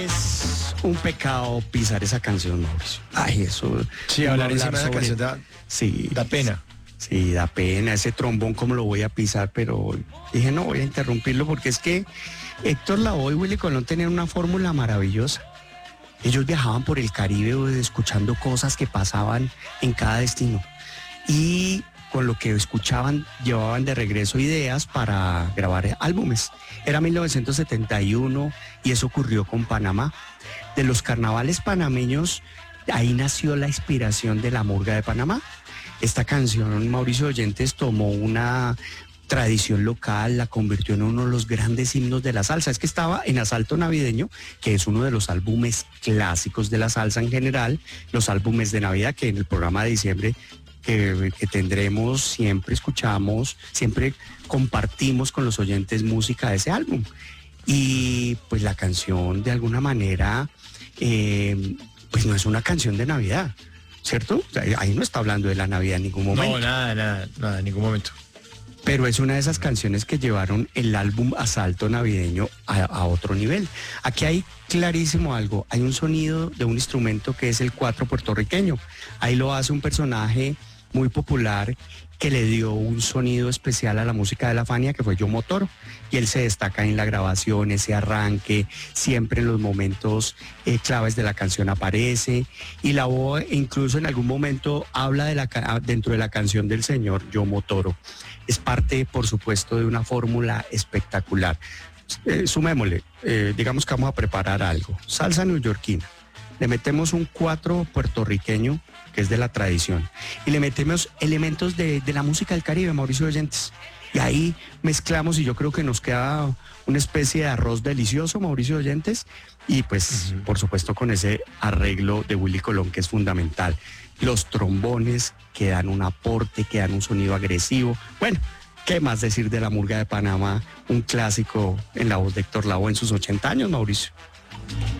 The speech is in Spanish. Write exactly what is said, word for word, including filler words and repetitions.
Es un pecado pisar esa canción, Mauricio. Ay, eso... Sí, uno hablar encima de esa sobre- canción da, Sí. da pena. Sí, da pena. Ese trombón, ¿cómo lo voy a pisar? Pero dije, no, voy a interrumpirlo porque es que Héctor Lavoe y Willy Colón tenían una fórmula maravillosa. Ellos viajaban por el Caribe eh, escuchando cosas que pasaban en cada destino. Y con lo que escuchaban llevaban de regreso ideas para grabar álbumes. Era mil novecientos setenta y uno y eso ocurrió con Panamá. De los carnavales panameños, ahí nació la inspiración de la murga de Panamá. Esta canción, Mauricio Oyentes, tomó una tradición local, la convirtió en uno de los grandes himnos de la salsa. Es que estaba en Asalto Navideño, que es uno de los álbumes clásicos de la salsa en general, los álbumes de Navidad, que en el programa de diciembre que, que tendremos, siempre escuchamos, siempre compartimos con los oyentes música de ese álbum. Y pues la canción, de alguna manera, eh, pues no es una canción de Navidad, ¿cierto? O sea, ahí no está hablando de la Navidad en ningún momento. No, nada, nada, nada, en ningún momento. Pero es una de esas canciones que llevaron el álbum Asalto Navideño a, a otro nivel. Aquí hay clarísimo algo, hay un sonido de un instrumento que es el cuatro puertorriqueño. Ahí lo hace un personaje muy popular que le dio un sonido especial a la música de la Fania, que fue Yomo Toro. Y él se destaca en la grabación, ese arranque, siempre en los momentos eh, claves de la canción aparece. Y la voz incluso en algún momento habla de la, dentro de la canción del señor Yomo Toro. Es parte, por supuesto, de una fórmula espectacular. Eh, sumémosle, eh, digamos que vamos a preparar algo. Salsa neoyorquina. Le metemos un cuatro puertorriqueño, que es de la tradición, y le metemos elementos de, de la música del Caribe, Mauricio Oyentes. Y ahí mezclamos y yo creo que nos queda una especie de arroz delicioso, Mauricio Oyentes, y pues, uh-huh. por supuesto, con ese arreglo de Willy Colón, que es fundamental. Los trombones que dan un aporte, que dan un sonido agresivo. Bueno, ¿qué más decir de la murga de Panamá? Un clásico en la voz de Héctor Lavoe en sus ochenta años, Mauricio.